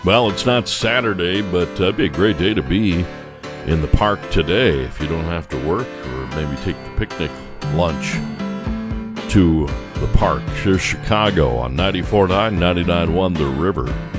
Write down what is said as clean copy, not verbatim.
Well, it's not Saturday, but it'd be a great day to be in the park today if you don't have to work, or maybe take the picnic lunch to the park. Here's Chicago on 94.9, 99.1 The River.